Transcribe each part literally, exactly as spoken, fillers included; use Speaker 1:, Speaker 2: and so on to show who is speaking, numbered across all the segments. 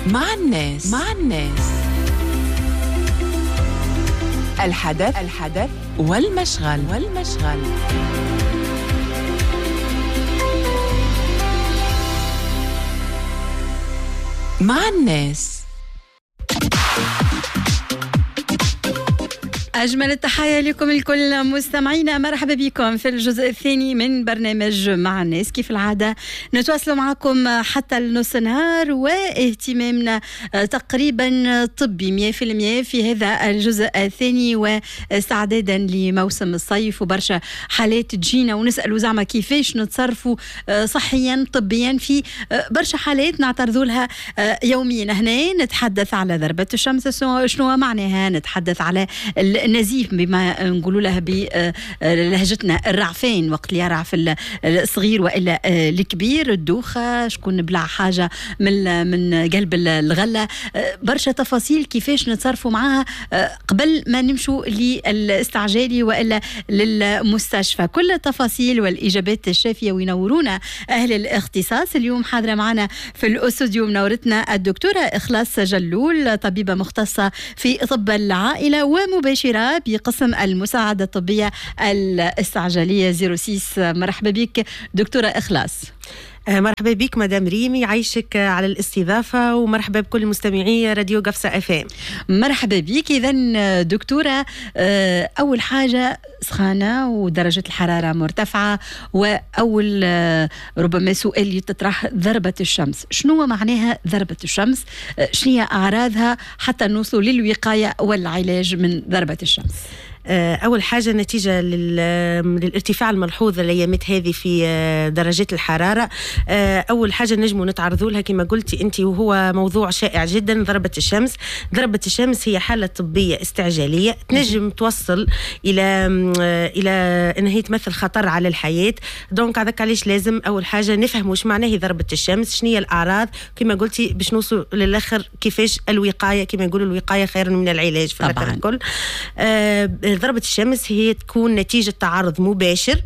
Speaker 1: مع الناس مع الناس الحدث الحدث والمشغل والمشغل مع الناس.
Speaker 2: أجمل التحية لكم الكل مستمعينا، مرحبا بكم في الجزء الثاني من برنامج مع الناس. كيف العادة نتواصل معكم حتى النص نهار، واهتمامنا تقريبا طبي مية في المية في هذا الجزء الثاني، واستعدادا لموسم الصيف وبرشا حالات تجينا ونسألوا زعما كيفاش نتصرفوا صحيا طبيا في برشا حالات نعترضوا لها يوميا. هنا نتحدث على ضربة الشمس، شنو معناها، نتحدث على النزيف بما نقولوا لها بلهجتنا الرعفين وقت اللي يرعف الصغير والا الكبير، الدوخه، شكون بلع حاجه من من قلب الغله، برشا تفاصيل كيفاش نتصرفوا معها قبل ما نمشوا للاستعجالي والا للمستشفى. كل التفاصيل والاجابات الشافيه وينورونا اهل الاختصاص. اليوم حاضره معنا في الاستوديو منورتنا الدكتوره إخلاص جلول، طبيبه مختصه في طب العائله ومباشره بقسم المساعدة الطبية الاستعجالية صفر ستة. مرحبا بك دكتورة إخلاص.
Speaker 3: مرحبا بك مدام ريمي، عايشك على الاستضافة، ومرحبا بكل مستمعي راديو قفصة اف ام.
Speaker 2: مرحبا بك. إذن دكتورة، أول حاجة سخانة ودرجة الحرارة مرتفعة، وأول ربما سؤال يتطرح ضربة الشمس. شنو معناها ضربة الشمس؟ شنو هي أعراضها حتى نوصل للوقاية والعلاج من ضربة الشمس؟
Speaker 3: أول حاجة نتيجة للارتفاع الملحوظ الأيامات هذه في درجات الحرارة، أول حاجة نجموا نتعرضوا لها كما قلتي أنت، وهو موضوع شائع جدا، ضربة الشمس. ضربة الشمس هي حالة طبية استعجالية تنجم توصل إلى إلى أن هي تمثل خطر على الحياة. دونك هذاك علاش لازم أول حاجة نفهم وش معناه ضربة الشمس، شنو هي الأعراض، كما قلتي باش نوصل للآخر كيفاش الوقاية، كما يقولوا الوقاية خير من العلاج في الآخر الكل. ضربة الشمس هي تكون نتيجة تعرض مباشر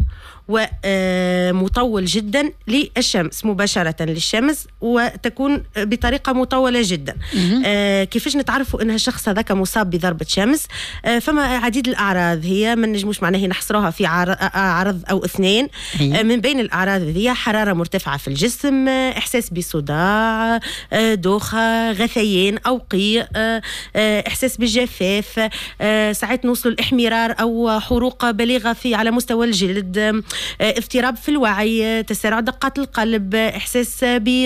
Speaker 3: ومطول جدا للشمس، مباشرة للشمس، وتكون بطريقة مطولة جدا. آه كيفاش نتعرفوا أن الشخص هذاك مصاب بضربة شمس؟ آه فما عديد الأعراض، هي ما نجموش معناه نحصروها في عرض أو اثنين. آه من بين الأعراض هي حرارة مرتفعة في الجسم، آه إحساس بصداع، آه دوخة، غثيان أو قيء، آه آه إحساس بالجفاف، آه ساعات نوصل الإحمرار أو حروق بالغة في على مستوى الجلد، آه اضطراب في الوعي، تسارع دقات القلب، إحساس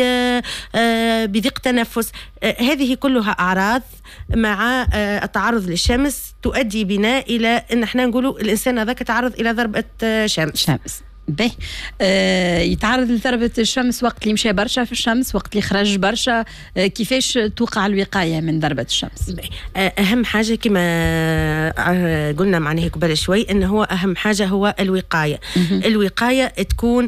Speaker 3: بضيق تنفس. هذه كلها أعراض مع التعرض للشمس تؤدي بنا إلى أن احنا نقولوا الإنسان هذاك تعرض إلى ضربة شمس.
Speaker 2: شمس. به آه يتعرض لضربة الشمس وقت اللي مشى برشا في الشمس، وقت اللي خرج برشا، آه كيفاش توقع الوقاية من ضربة الشمس؟
Speaker 3: آه أهم حاجة كما آه قلنا معناه قبل شوي أنه هو أهم حاجة هو الوقاية. م-م. الوقاية تكون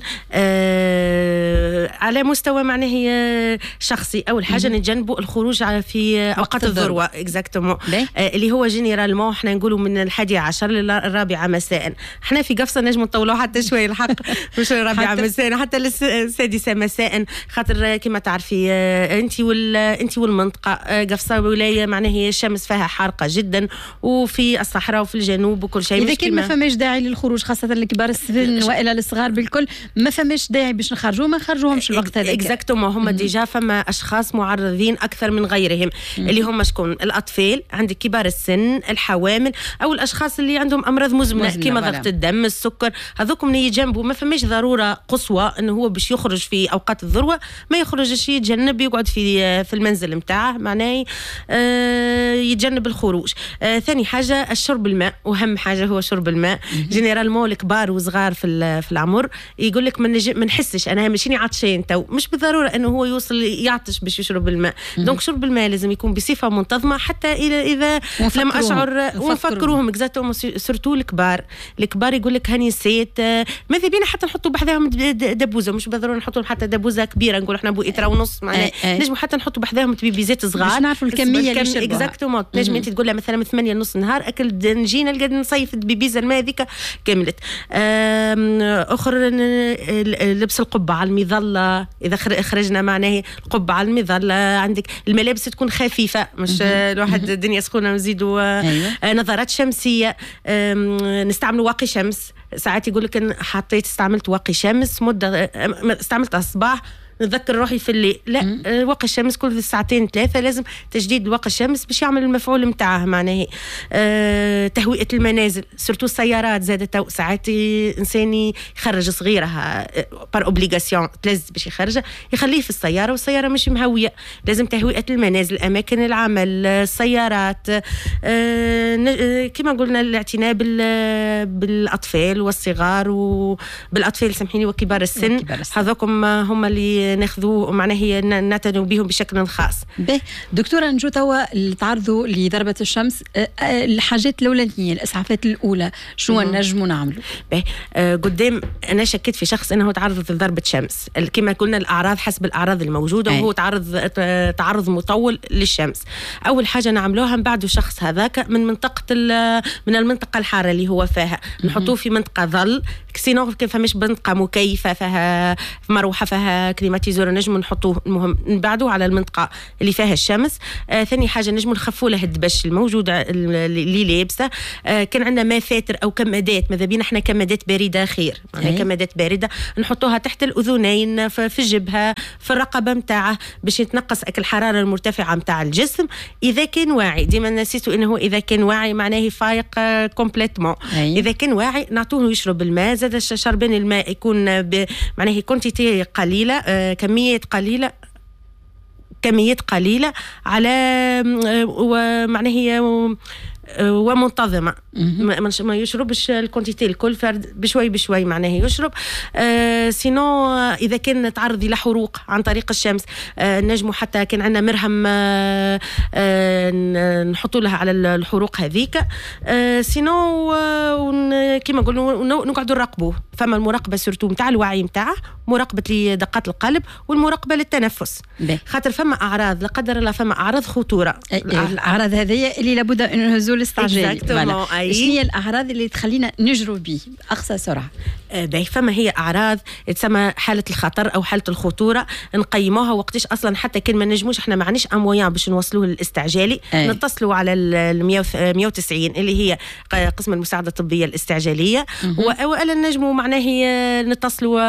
Speaker 3: آه على مستوى معناه شخصي. أول حاجة نتجنبوا الخروج في أوقات الذروة اكزاكتومون، آه اللي هو جينيرالمون احنا نقولوا من الحادية عشر للرابعة مساء. احنا في قفصة نجم نطولوا حتى شوي الحق مش الرابعة مساء حتى السادسة مساء، خاطر كما تعرفي انت وال انت والمنطقة قفصة ولاية معناها هي الشمس فيها حارقة جدا، وفي الصحراء وفي الجنوب وكل شيء.
Speaker 2: إذا كان ما فماش داعي للخروج خاصة الكبار السن وإلى الصغار بالكل، ما فماش داعي باش نخرجوا، ما نخرجوهمش الوقت هذا.
Speaker 3: اكزاكتومون، هم ديجا فما أشخاص معرضين أكثر من غيرهم، م-م. اللي هم شكون؟ الأطفال، عندك كبار السن، الحوامل، أو الأشخاص اللي عندهم أمراض مزمنة كما ضغط الدم، السكر، هذوكم جنبه ما فماش ضرورة قصوى انه هو باش يخرج في اوقات الذروة، ما يخرجش، يتجنب، يقعد في في المنزل متاعه، معناه آه يتجنب الخروج. آه ثاني حاجة الشرب الماء، واهم حاجة هو شرب الماء. جينيرالمون الكبار وصغار في في العمر يقول لك ما من نحسش انا ماشيني عطشان تو، مش بالضرورة انه هو يوصل يعطش باش يشرب الماء. دونك شرب الماء لازم يكون بصفة منتظمة، حتى اذا اذا لم اشعر، ونفكروهم اكزاكتومون، سورتو الكبار. الكبار يقول لك هاني نسيت، ماذا ماذا بينا حتى نحطوا بحذاهم دبوزه، مش بالضروره نحطوا حتى دبوزه كبيره نقول احنا بوئتره ونص معناها، نجموا حتى نحطوا بحذاهم تبيبيزات صغار
Speaker 2: باش نعرفوا الكميه اللي يشربوها.
Speaker 3: اكزاكتومون تنجم انت تقول لها مثلا من ثمانية نص نهار اكل نجي نلقى نصيف البيبيزه الماء هذيك كملت. اخر لبس القبه على المظله، اذا خرجنا معناه القبه على المظله، عندك الملابس تكون خفيفه مش الواحد الدنيا سخونه نزيدوا. أيوة. نظارات شمسيه، نستعملوا واقي شمس، ساعات يقول لك حطيت استعملت واقي شمس مده استعملتها الصباح نتذكر روحي في الليل، لا واقي الشمس كل ساعتين ثلاثه لازم تجديد واقي الشمس باش يعمل المفعول نتاعه معناه. أه تهوئه المنازل سورتو السيارات زادت، ساعات انسان يخرج صغيرها بار اوبليغاسيون تلز باش يخرجها يخليه في السياره والسياره مش مهويه، لازم تهوئه المنازل، اماكن العمل، السيارات. أه كما قلنا الاعتناء بالاطفال والصغار وبالاطفال سامحيني وكبار السن، هذوكم هم اللي ناخذوه معناه نعتنوا بهم بشكل خاص.
Speaker 2: به دكتوره نجو توا اللي تعرضوا لضربه الشمس، الحاجات الاولانيه الاسعافات الاولى شو نجموا نعملوا؟
Speaker 3: به آه قدام انا شكيت في شخص انه تعرض لضربه شمس، كما قلنا الاعراض حسب الاعراض الموجوده أي. وهو تعرض تعرض مطول للشمس. اول حاجه نعملوها نبعدوا الشخص هذاك من منطقه من المنطقه الحاره اللي هو فيها، نحطوه في منطقه ظل، سينو كيف فماش منطقه مكيفه فيها مروحه فيها كليماتيزور نجم نحطوه، المهم نبعدوه على المنطقه اللي فيها الشمس. آه ثاني حاجه نجم نخفوا له الدبش الموجوده اللي لابسه. آه كان عندنا ما فاتر او كمادات، ماذا بينا احنا كمادات بارده خير، يعني كمادات بارده نحطوها تحت الاذنين في الجبهه في الرقبه نتاعه باش يتنقص الحراره المرتفعه نتاع الجسم. اذا كان واعي، ديما نسيتوا انه اذا كان واعي معناه فايق كومبليتمون. اذا كان واعي نعطوه يشرب الماء، زاد شربان الماء يكون معناه كونتيتي قليله، آه كميات قليله كميات قليله على ومعناه هي ومنتظمه، ما يشربش الكونتيتي الكل، فرد بشوي بشوي معناه يشرب. آه سينو اذا كان تعرض الى حروق عن طريق الشمس، آه نجموا حتى كان عندنا مرهم آه آه نحطوا لها على الحروق هذيك. آه سينو آه كما قلنا نقعدوا نراقبوه، فما المراقبه سورتو نتاع الوعي نتاعه، مراقبه لدقات القلب والمراقبه للتنفس، خاطر فما اعراض لا قدر الله، فما اعراض خطوره.
Speaker 2: الاعراض هذه اللي لابد ان نهزوا الاستعجالي. شنو هي الاعراض اللي تخلينا نجروا به اقصى سرعه؟
Speaker 3: باهي فما هي اعراض تسمى حاله الخطر او حاله الخطوره، نقيموها وقتاش اصلا حتى كان ما نجموش احنا ما معناش امويان باش نوصلوه للاستعجالي. أي. نتصلوا على ال مية وتسعين اللي هي قسم المساعده الطبيه الاستعجاليه، واولا نجموا معناه نتصلوا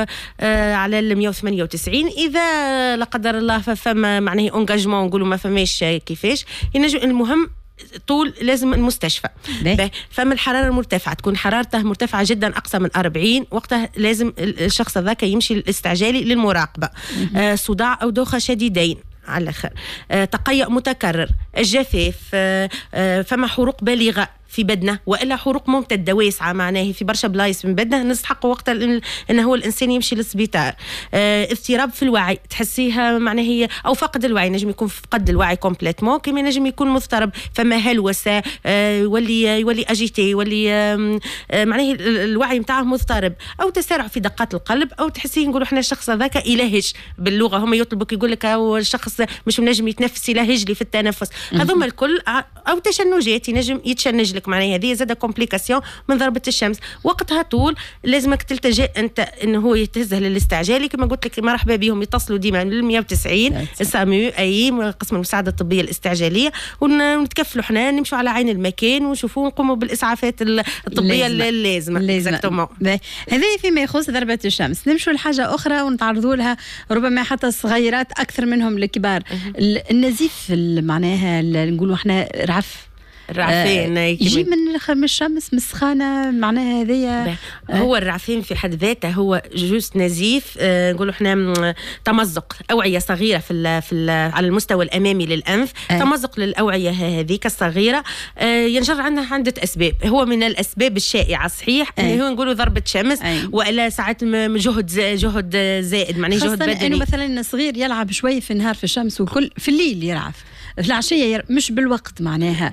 Speaker 3: على ال مية وثمانية وتسعين اذا لا قدر الله فما معناه انجاجمون نقولوا ما فماش كيفاش ينجم. المهم طول لازم المستشفى. فما الحراره المرتفعه تكون حرارته مرتفعه جدا اقصى من أربعين، وقتها لازم الشخص ذاك يمشي الاستعجالي للمراقبه. آه صداع او دوخه شديدين على الاخر، آه تقيؤ متكرر، الجفاف، آه آه فما حروق بالغه في بدنه والا حروق ممتده واسعه معناه في برشا بلايص من بدنه نستحق وقت انه هو الانسان يمشي للسبيطار. اه اضطراب في الوعي تحسيها معناه هي او فقد الوعي، نجم يكون فقد الوعي كومبليتمون، كما نجم يكون مضطرب، فما هلوسه اه يولي يولي اجيتي يولي اه معناه الوعي نتاعه مضطرب، او تسارع في دقات القلب، او تحسيه نقولوا احنا الشخص هذاك يلهج باللغه، هم يطلبوك يقول لك هو الشخص مش نجم يتنفس يلهج لي في التنفس، هذوما الكل. او تشنجات ينجم يتشنج لك معناها هذه زاده كومبليكاسيون من ضربه الشمس، وقتها طول لازمك تلتجئ انت انه هو يتهزه للاستعجالي. كما قلت لك مرحبا بهم يتصلوا ديما لل مية وتسعين السامو اي قسم المساعده الطبيه الاستعجاليه، ونتكفلوا احنا نمشوا على عين المكان ونشوفوا نقوموا بالاسعافات الطبيه اللازمه.
Speaker 2: اللازمه هذا فيما يخص ضربه الشمس. نمشوا لحاجه اخرى ونتعرضوا لها ربما حتى الصغيرات اكثر منهم الكبار، النزيف معناها نقولوا احنا رعف
Speaker 3: الرعفين
Speaker 2: آه يجي من من الشمس من السخانه معناها هذيا.
Speaker 3: آه هو الرعفين في حد ذاته هو جوست نزيف، آه نقولوا احنا تمزق اوعيه صغيره في ال في ال على المستوى الامامي للانف. آه تمزق للاوعيه هذيك الصغيره، آه ينجر عندها عده اسباب. هو من الاسباب الشائعه صحيح آه اللي هو نقولوا ضربه شمس آه والا ساعات جهد جهد زائد معناه جهد بدني،
Speaker 2: انه مثلا صغير يلعب شوي في النهار في الشمس وكل في الليل يرعف، في العشيه مش بالوقت معناها.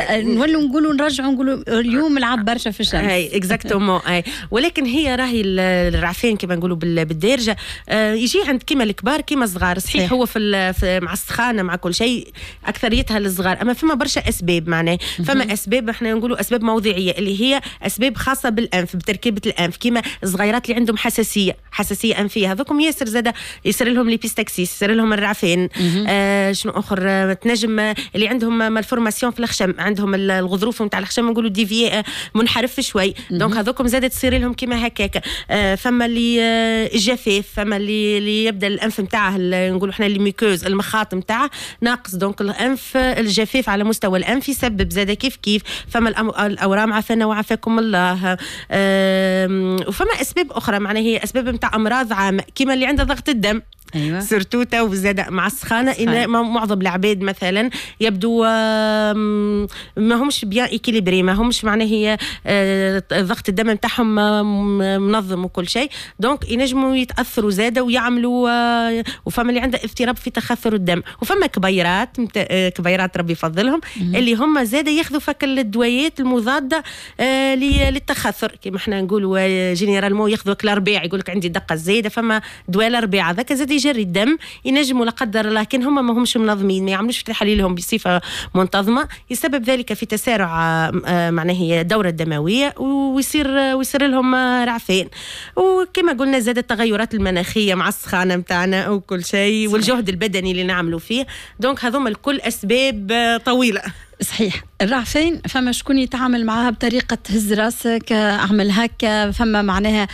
Speaker 2: نولوا نقولوا نرجعوا نقولوا اليوم لعب برشا في الشمس.
Speaker 3: اي اكزاكتومون اي. ولكن هي راهي الرعفان كما نقولوا بالدارجه يجي عند كيما الكبار كيما الصغار. صحيح هو في, في مع السخانه مع كل شيء اكثريتها للصغار، اما فما برشا اسباب معناه. فما اسباب احنا نقولوا اسباب موضعيه اللي هي اسباب خاصه بالانف بتركيبه الانف، كيما الصغيرات اللي عندهم حساسيه حساسيه انفيه هذوكم ياسر زاده يصير لهم ليبيستاكسيس، يصير لهم الرعفان. آه شنو اخر آه تنجم آه اللي عندهم مالفورماسيون في الخشم، عندهم الغضروف نتاع الخشم نقولوا ديفي آه منحرف شوي، دونك هذوكم زاده تصير لهم كيما هكاك. آه فما اللي آه الجفاف، فما اللي اللي يبدا الانف نتاعه نقولوا احنا اللي ميكوز المخاط نتاعه ناقص، دونك الانف الجفاف على مستوى الانف يسبب زاده كيف كيف. فما الاورام عافانا وعافاكم الله. آه وفما اسباب اخرى معناها هي اسباب نتاع امراض عامه كيما اللي عنده ضغط الدم.
Speaker 2: أيوة.
Speaker 3: سرتو تو زاد مع السخانه إن معظم العباد مثلا يبدو ما همش بيان ايكيليبري، ما همش معناها هي ضغط الدم نتاعهم منظم وكل شيء، دونك ينجموا يتاثروا زاده ويعملوا. وفما اللي عنده اضطراب في تخثر الدم، وفما كبيرات كبيرات ربي يفضلهم اللي هم زاده ياخذوا فك الدويات المضاده للتخثر كما احنا نقولوا جينيرالمون ياخذوا الارباع، يقول لك عندي دقه زايده فما دواء الارباع هذاك زاد يجري الدم، ينجموا لا قدر الله كان هم ما همش منظمين ما يعملوش تحاليلهم بصفه منتظمه يسبب ذلك في تسارع معناه هي الدوره الدمويه ويصير ويصير لهم رعفان. وكما قلنا زاد التغيرات المناخيه مع السخانه نتاعنا وكل شيء والجهد البدني اللي نعملوا فيه، دونك هذوما الكل اسباب طويله.
Speaker 2: صحيح. الرعفان فما شكون يتعامل معها بطريقة هز راسك اعمل هكا، فما معناها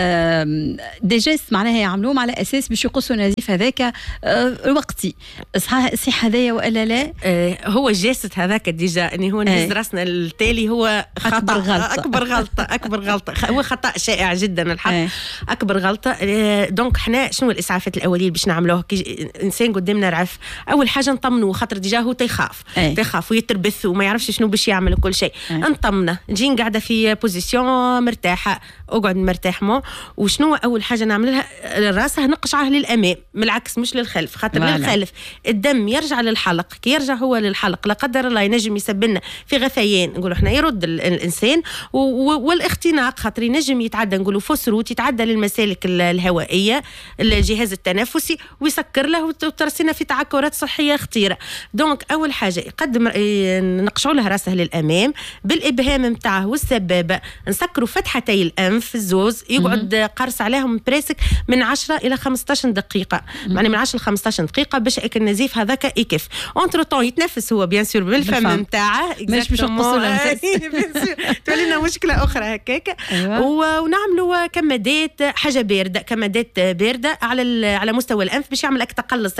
Speaker 2: دي جيست معناها يعملوهم على اساس باش يقصوا نزيف هذاك وقتي، صح صح هذايا والا لا؟
Speaker 3: هو الجيست هذاك ديجا اني هو نهز راسنا التالي هو خطأ اكبر غلطة اكبر غلطة اكبر غلطة هو خطأ شائع جدا الحق. أي. اكبر غلطة. دونك احنا شنو الاسعافات الاوليه باش نعملوها كي انسان قدامنا رعف؟ اول حاجة نطمنوه خاطر ديجا هو تيخاف تيخاف ويتربث وما يعرفش شنو باش يعمل وكل شيء. نطمنه نجي قاعده في بوزيسيون مرتاحه، اقعد مرتاح مو. وشنو اول حاجه نعمل لها؟ راسها نقشعه للامام من العكس مش للخلف، خاطر للخلف الدم يرجع للحلق، كي يرجع هو للحلق لا قدر الله ينجم يسبب لنا في غثيان نقولوا احنا يرد الانسان والاختناق، خاطر ينجم يتعدى نقولوا فوسروت يتعدى للمسالك الهوائيه الجهاز التنفسي ويسكر له وترسينا في تعكرات صحيه خطيره. دونك اول حاجه يقدم نقشعوا لها راسه للامام بالابهام نتاعه والسبابه، نسكروا فتحتي الانف الزوز يقعد قرص عليهم بريسك من عشرة الى خمسطاش دقيقه، يعني من عشرة ل خمسطاش دقيقه باش النزيف هذاك يكف. اونتر طون يتنفس هو بيان سور بالفم نتاعه
Speaker 2: مش باش نقصوا الانفاس
Speaker 3: تولينا مشكله اخرى هكاك. أيوة. ونعملوا كمادات حاجه بارده كمادات بارده على على مستوى الانف باش يعمل لك تقلص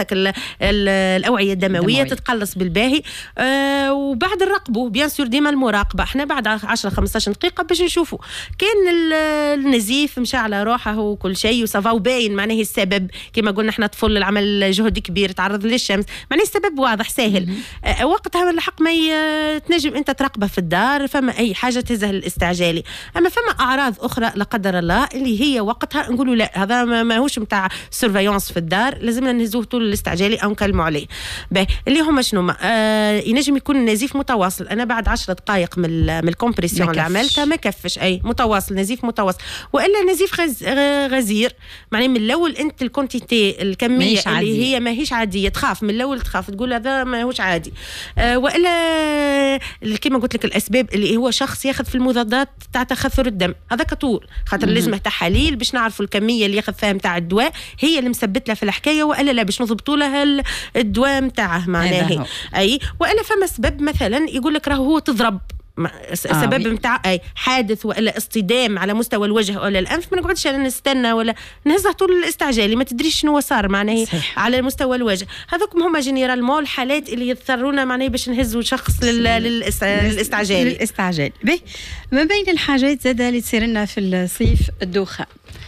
Speaker 3: الاوعيه الدمويه تتقلص بالباهي. آه وبعد نراقبوا بيان سور ديما المراقبه احنا بعد عشرة خمسطاش دقيقه باش نشوفوا كان النزيف مشى على روحه وكل شيء وصافا وباين معناه السبب كما قلنا احنا طفل العمل جهد كبير تعرض للشمس معناه السبب واضح سهل. آه وقتها الحق ما تنجم انت تراقبه في الدار فما اي حاجه تهزه الاستعجالي. اما فما اعراض اخرى لا قدر الله اللي هي وقتها نقولوا لا هذا ماهوش نتاع سيرفيونس في الدار لازمنا نهزوه طول الاستعجالي او نكلموا عليه. باهي اللي هما شنو آه ينجم يكون النزيف متواصل. انا بعد عشر دقائق من من الكومبريسيون اللي عملتها ما كفش اي متواصل نزيف متواصل والا نزيف غز غزير معني من الاول انت الكونتيتي الكميه اللي عادية. هي ماهيش عاديه تخاف من الاول تخاف تقول هذا ماهوش عادي. آه والا كما قلت لك الاسباب اللي هو شخص ياخذ في المضادات تاع تخثر الدم هذاك طول خاطر لازم تحاليل باش نعرفوا الكميه اللي ياخذ فيها نتاع الدواء هي اللي مثبت له في الحكايه والا لا باش نضبطوا له الدواء نتاعه معناه اي. والا فما سبب مثلا يقول لك راهو هو تضرب سبب نتاع آه اي حادث ولا اصطدام على مستوى الوجه ولا الانف ما نقعدش نستنى ولا نهزه طول الاستعجالي ما تدريش شنو صار معناه على مستوى الوجه. هذوكم هما جينيرالمون الحالات اللي يضطرونا معناه باش نهزوا شخص للاستعجالي
Speaker 2: الاستعجال. به من بين الحاجات زاده اللي تصير لنا في الصيف الدوخه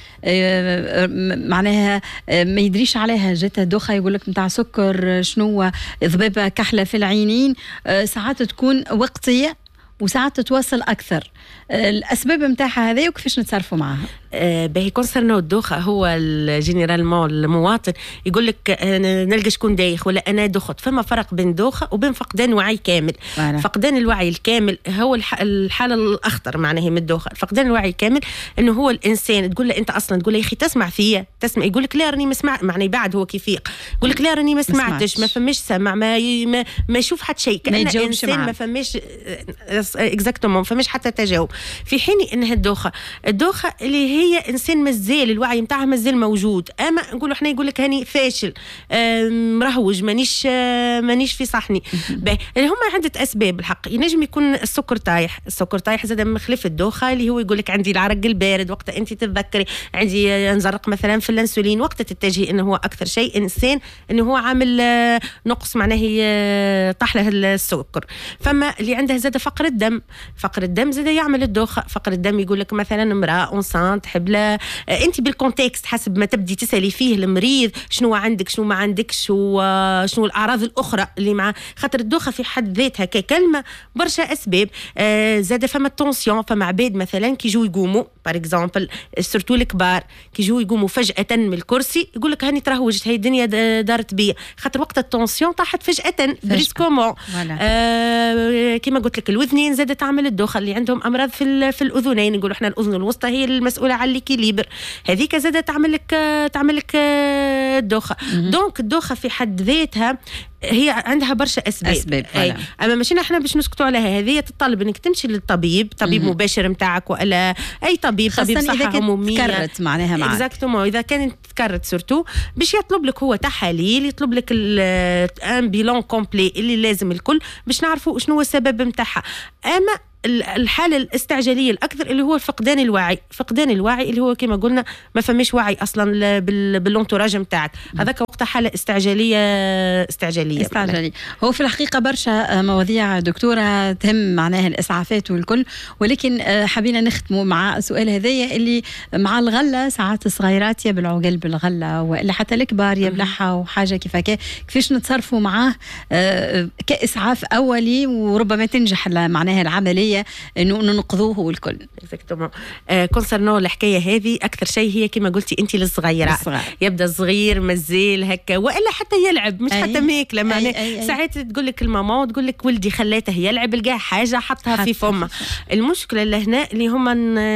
Speaker 2: معناها ما يدريش عليها جات دوخه يقول لك نتاع سكر شنو ذبابه كحله في العينين ساعات تكون وقتيه وساعات تتواصل اكثر. الاسباب نتاعها هذه وكيفاش نتصرفوا معها؟
Speaker 3: آه باهي كونسرنو الدوخه هو الجينيرالمون المواطن يقول لك نلقى شكون دايخ ولا انا دخت. فما فرق بين دوخه وبين فقدان وعي كامل.
Speaker 2: وانا.
Speaker 3: فقدان الوعي الكامل هو الحاله الاخطر معناها من الدوخه. فقدان الوعي الكامل انه هو الانسان تقول له انت اصلا تقول له يا اخي تسمع فيا تسمع يقول لك لا راني ما سمع معناه بعد هو كيف يفيق يقول لك لا راني ما سمعتش ما فماش سمع ما ما, ما يشوف حتى شيء كأن انسان ما فماش اكزاكتومون ما فماش حتى تجاوب. في حين انها الدوخه الدوخه اللي هي انسان مازال الوعي نتاعها مازال موجود اما نقولوا احنا يقول لك هاني فاشل مرهوج مانيش مانيش في صحني. اللي هم عده اسباب الحق. ينجم يكون السكر طايح السكر طايح زاد مخلف الدوخه اللي هو يقول لك عندي العرق البارد وقت انت تتذكري عندي نزرق مثلا في الانسولين وقت تتجهي انه هو اكثر شيء انسان انه هو عامل نقص معناه طاح له السكر. فما اللي عنده زاد فقر الدم فقر الدم زاد يعمل الدوخه. فقر الدم يقول لك مثلا امراه اونسانت حبله انت بالكونتكست حسب ما تبدي تسالي فيه المريض شنو عندك شنو ما عندكش وشنو الاعراض الاخرى اللي مع خاطر الدوخه في حد ذاتها ككلمه برشا اسباب. آه زاد فما التونسيون فما عباد مثلا كي يجوا يقوموا بار اكزومبل سورتو الكبار كي يجوا يقوموا فجاه من الكرسي يقول لك هاني ترهوجت هاي الدنيا دارت بيا خاطر وقت التونسيون طاحت فجاه بريسكومون. آه كما قلت لك الوذنين زادت تعمل الدوخه اللي عندهم امراض في في الاذنين نقولوا احنا الاذن الوسطى هي المسؤوله على الكيليبر هذيك زادت تعمل لك تعمل لك الدوخه. دونك الدوخه في حد ذاتها هي عندها برشا اسباب,
Speaker 2: أسباب
Speaker 3: أي. اما ماشينا احنا باش نسكتوا عليها هذه تطلب انك تمشي للطبيب طبيب مباشر نتاعك ولا اي طبيب طبيب صحه عموميه
Speaker 2: تكررت معناها معك
Speaker 3: اكزاكتومون اذا كانت تكررت سورتو باش يطلب لك هو تحاليل يطلب لك ان بيلون كومبلي اللي لازم الكل باش نعرفوا شنو هو السبب نتاعها. اما الحاله الاستعجاليه الاكثر اللي هو فقدان الوعي فقدان الوعي اللي هو كما قلنا ما فماش وعي اصلا باللونتوراج نتاعك هذاك وقتها حاله استعجاليه استعجاليه
Speaker 2: استعجاليه. هو في الحقيقه برشا مواضيع دكتوره تهم معناها الاسعافات والكل ولكن حبينا نختموا مع السؤال هذايا اللي مع الغله ساعات الصغيرات يبلعوا قلب الغله والا حتى الكبار يبلعها وحاجه كيف هكا كيفاش نتصرفوا معاه كاسعاف اولي وربما تنجح معناها العمليه انه ننقذوه والكل.
Speaker 3: اكزاكتومون كونسرنو الحكايه هذه اكثر شيء هي كما قلتي انت للصغيره يبدا صغير مازال هكا والا حتى يلعب مش أي. حتى ماكله معناها ساعات تقول لك الماما وتقول لك ولدي خلاته يلعب لقاه حاجه حطها في فمه. المشكله لهنا اللي هما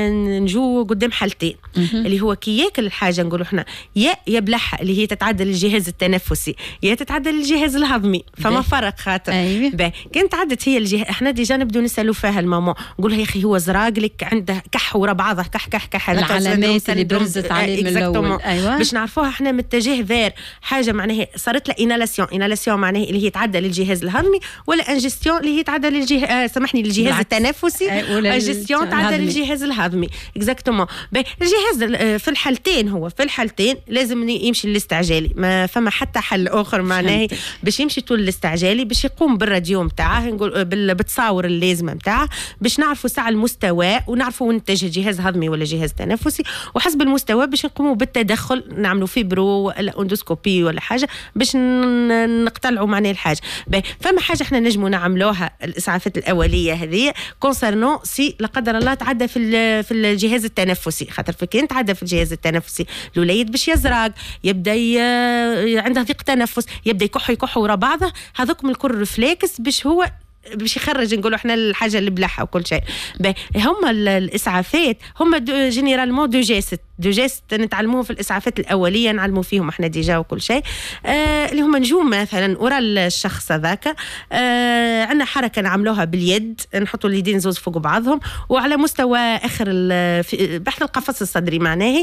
Speaker 3: نجو قدام حالتين اللي هو كي ياكل الحاجه نقولوا احنا يا يبلعها اللي هي تتعدى للجهاز التنفسي يا تتعدى للجهاز الهضمي فما فرق خاطر
Speaker 2: أيوة.
Speaker 3: كانت عدت هي الجهاز احنا ديجا نبدو نسالوا فيها الماما نقولها يا اخي هو زراق لك عنده كح ورا بعضها كح كح كح
Speaker 2: العلامات اللي برزت عليه من الاول
Speaker 3: أيوة. باش نعرفوها احنا من اتجاه ذار حاجه معناها صارت لها انالاسيون انالاسيون معناها اللي هي تعدى للجهاز الهضمي ولا انجستيون اللي هي تعدى للجهاز آه سامحني للجهاز التنفسي انجستيون تعدى للجهاز الهضمي اكزاكتومون. الجهاز في الحالتين هو في الحالتين لازم يمشي للاستعجالي ما فما حتى حل اخر معناه باش يمشي طول الاستعجالي باش يقوم بالراديو نتاعه نقول بالتصاور اللازمه نتاعه باش نعرفوا ساعة المستوى ونعرفوا نتجه جهاز هضمي ولا جهاز تنفسي وحسب المستوى باش نقوموا بالتدخل نعملوا فيبرو ولا اندوسكوبي ولا حاجه باش نقتلعوا معناه الحاجه. فما حاجه احنا نجموا نعملوها الاسعافات الاوليه هذه كونسرنو سي لا قدر الله تعدى في في الجهاز التنفسي خاطر فكان تعدى في الجهاز التنفسي الوليد باش يزرق يبدا عنده ضيق تنفس يبدا يكح يكح ورا بعضه هذوك من الكل ريفلكس باش هو باش يخرج نقولوا احنا الحاجه اللي بلعها وكل شيء. هم الاسعافات هم دو جينيرالمون دو جيست دو جيست نتعلموهم في الاسعافات الاوليه نعلموا فيهم احنا ديجا وكل شيء آه اللي هم نجوم مثلا ورا الشخص هذاك آه عندنا حركه نعملوها باليد نحطوا اليدين زوز فوق بعضهم وعلى مستوى اخر بحث القفص الصدري معناه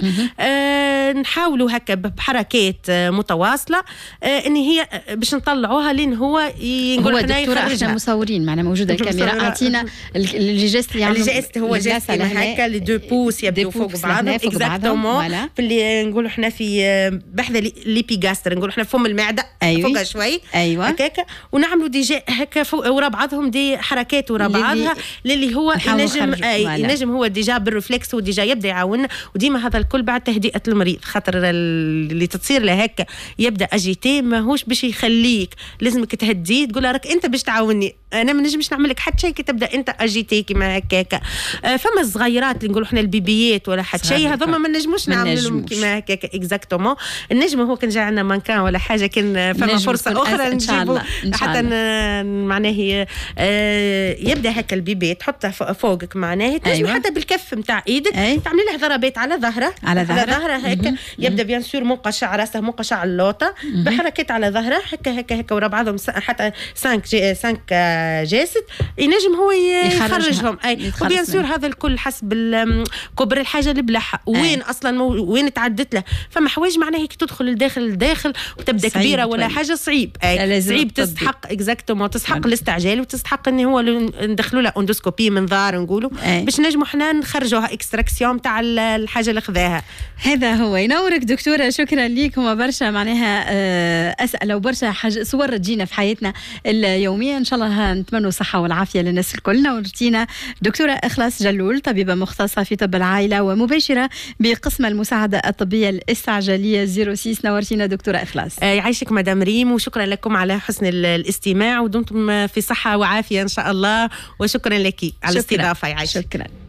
Speaker 3: آه نحاولوا هكا بحركات متواصله آه ان هي باش نطلعوها لين هو
Speaker 2: يقول احنا احنا مصورين معنا موجوده الكاميرا اعطينا الجيست اللي
Speaker 3: عملوا الجيست هو جيست هكا لي دو بوس يبدو فوق بعضهم اكزاكتومون في اللي نقولوا احنا في بحذا ليبيغاستر نقولوا احنا فم المعده
Speaker 2: أيوة.
Speaker 3: فوقها شوي
Speaker 2: أيوة.
Speaker 3: هكاك ونعملوا ديجا هكا ورا بعضهم دي حركات ورا بعضها للي هو ينجم اي ينجم هو ديجا بالرفلكس وديجا يبدا يعاوننا وديما هذا الكل بعد تهدئه المريض خاطر اللي تصير له هكا يبدا اجيتي ماهوش باش يخليك، لازمك تهديه تقول راك انت باش تعاوني، انا ما نجمش نعمل لك حتى شيء كي تبدا انت اجيتي كيما هكاك. آه فما الصغيرات اللي نقولوا احنا البيبيات ولا حتى شيء هذوما ما نجموش نعملهم كيما هكاك اكزاكتومون. النجم هو كان جا عندنا مانكان ولا حاجه كان فما فرصه اخرى نجيبوا حتى معناه آه يبدا هكا البيبي تحطه فوقك معناه تنجم أيوة. حتى بالكف نتاع ايدك أي. تعملي له ضربات على ظهره
Speaker 2: على
Speaker 3: ظهره هكا يبدا بيان سور منقشع راسه منقشع اللوطه بحركات على ظهره هكا هكا هكا ورا بعضهم حتى خمسة خمسة جاسد ينجم هو يخرجهم. اي وبيان سور هذا الكل حسب كبر الحاجه اللي بلحها وين اصلا مو وين تعدت له. فما حوايج معناها هيك تدخل لداخل لداخل وتبدا كبيره ولا حاجه صعيب. اي صعيب تستحق اكزاكتومون تستحق الاستعجال وتستحق ان هو ندخلوا له اندوسكوبي منظار نقولوا باش نجموا حنا نخرجوها اكستراكسيون تاع الحاجه اللي خذاها.
Speaker 2: هذا هو. ينورك دكتوره، شكرا ليك. هما برشا معناها اسئله وبرشا حاجه صور تجينا في حياتنا اليوميه، ان شاء الله نتمنوا الصحه والعافيه للناس الكل. نورتينا دكتوره اخلاص جلول، طبيبه مختصه في طب العائله ومباشره بقسم المساعده الطبيه الاستعجاليه صفر ستة. نورتينا دكتوره اخلاص.
Speaker 3: يعيشك مدام ريم، وشكرا لكم على حسن الاستماع ودمتم في صحه وعافيه ان شاء الله، وشكرا لك على الاستضافه. يعيشك.
Speaker 2: شكرا.